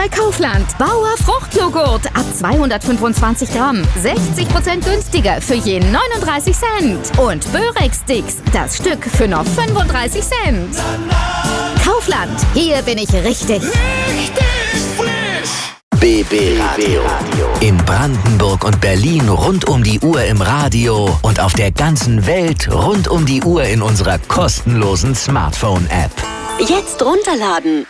bei Kaufland. Bauer Fruchtjoghurt ab 225 Gramm. 60% günstiger für je 39 Cent. Und Börek-Sticks, das Stück für noch 35 Cent. Kaufland, hier bin ich richtig. BB Radio. In Brandenburg und Berlin rund um die Uhr im Radio und auf der ganzen Welt rund um die Uhr in unserer kostenlosen Smartphone-App. Jetzt runterladen.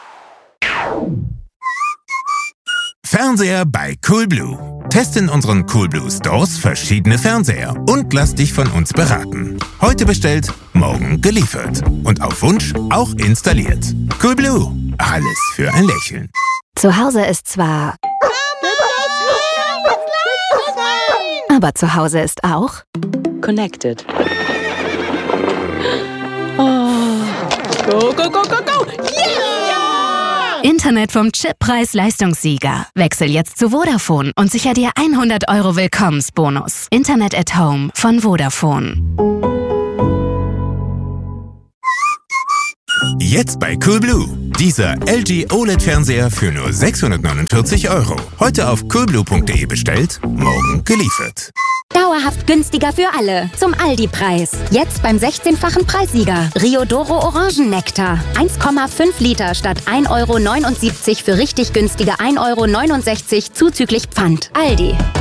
Fernseher bei Coolblue. Teste in unseren Coolblue Stores verschiedene Fernseher und lass dich von uns beraten. Heute bestellt, morgen geliefert. Und auf Wunsch auch installiert. Coolblue. Alles für ein Lächeln. Zu Hause ist zwar... Aber zu Hause ist auch... Connected. Oh. Go, go, go, go, go! Yeah! Internet vom Chip-Preis-Leistungssieger. Wechsel jetzt zu Vodafone und sicher dir 100 € Willkommensbonus. Internet at Home von Vodafone. Jetzt bei Coolblue. Dieser LG OLED-Fernseher für nur 649 €. Heute auf coolblue.de bestellt, morgen geliefert. Dauerhaft günstiger für alle. Zum Aldi-Preis. Jetzt beim 16-fachen Preissieger. Riodoro Orangennektar. 1,5 Liter statt 1,79 € für richtig günstige 1,69 € zuzüglich Pfand. Aldi.